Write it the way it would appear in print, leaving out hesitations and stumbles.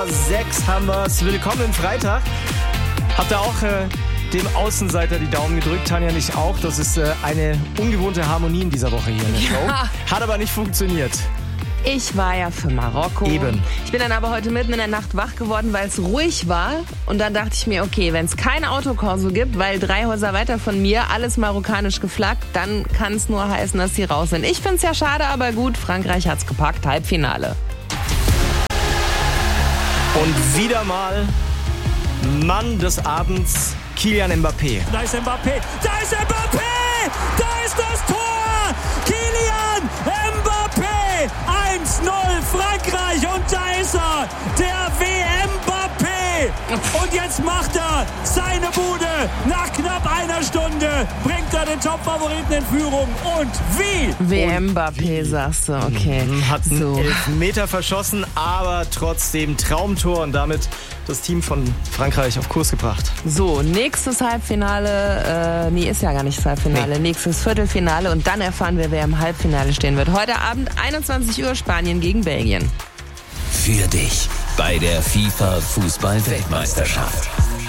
6 haben wir's. Willkommen Freitag. Habt ihr auch dem Außenseiter die Daumen gedrückt? Tanja nicht auch? Das ist eine ungewohnte Harmonie in dieser Woche hier in der Show. Hat aber nicht funktioniert. Ich war ja für Marokko. Eben. Ich bin dann aber heute mitten in der Nacht wach geworden, weil es ruhig war. Und dann dachte ich mir, okay, wenn es kein Autokorso gibt, weil 3 Häuser weiter von mir alles marokkanisch geflaggt, dann kann es nur heißen, dass sie raus sind. Ich find's ja schade, aber gut, Frankreich hat's gepackt, Halbfinale. Und wieder mal Mann des Abends, Kylian Mbappé. Da ist Mbappé, da ist Mbappé, da ist das Tor! Kylian Mbappé, 1-0 Frankreich und da ist er, der WM-Mbappé. Und jetzt macht er seine Bude. Nach knapp einer Stunde bringt er den Top-Favoriten in Führung. Und wie? WM-Mbappé, sagst du, okay. Hat einen Elfmeter verschossen, aber trotzdem Traumtor und damit das Team von Frankreich auf Kurs gebracht. So, nächstes Halbfinale, ist ja gar nicht das Halbfinale, nächstes Viertelfinale und dann erfahren wir, wer im Halbfinale stehen wird. Heute Abend 21 Uhr Spanien gegen Belgien. Für dich bei der FIFA-Fußball-Weltmeisterschaft.